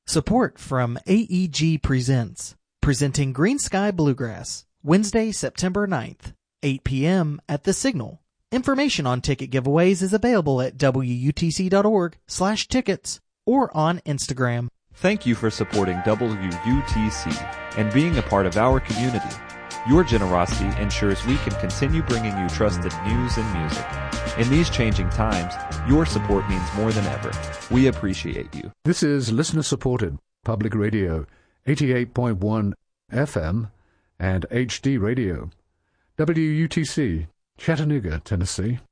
Support from AEG Presents, presenting Green Sky Bluegrass, Wednesday, September 9th, 8 p.m. at The Signal. Information on ticket giveaways is available at wutc.org/tickets or on Instagram. Thank you for supporting WUTC and being a part of our community. Your generosity ensures we can continue bringing you trusted news and music. In these changing times, your support means more than ever. We appreciate you. This is listener-supported public radio, 88.1 FM and HD radio. WUTC, Chattanooga, Tennessee.